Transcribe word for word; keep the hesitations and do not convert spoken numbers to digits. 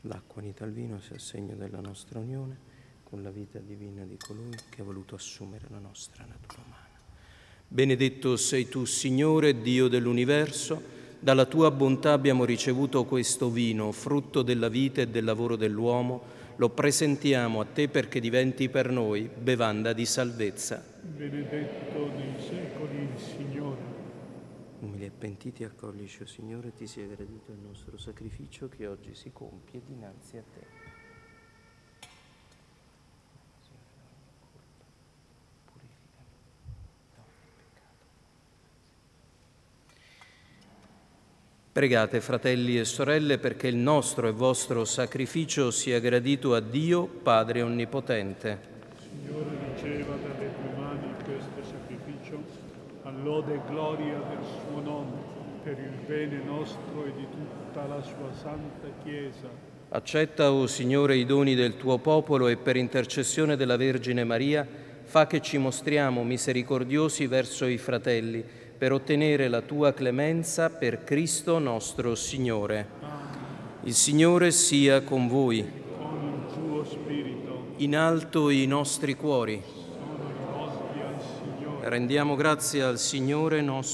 L'acqua unita al vino sia segno della nostra unione con la vita divina di colui che ha voluto assumere la nostra natura umana. Benedetto sei tu, Signore, Dio dell'universo, dalla tua bontà abbiamo ricevuto questo vino, frutto della vita e del lavoro dell'uomo, lo presentiamo a te perché diventi per noi bevanda di salvezza. Benedetto nei secoli il Signore. Umili e pentiti accoglici, o Signore, ti sia gradito il nostro sacrificio che oggi si compie dinanzi a te. Pregate, fratelli e sorelle, perché il nostro e vostro sacrificio sia gradito a Dio, Padre Onnipotente. Signore, riceva dalle tue mani questo sacrificio, a lode e gloria del suo nome, per il bene nostro e di tutta la sua santa Chiesa. Accetta, o Signore, i doni del tuo popolo e per intercessione della Vergine Maria, fa che ci mostriamo misericordiosi verso i fratelli, per ottenere la tua clemenza per Cristo nostro Signore. Il Signore sia con voi. Con il tuo spirito. In alto i nostri cuori. Sono rivolti al Signore. Rendiamo grazie al Signore nostro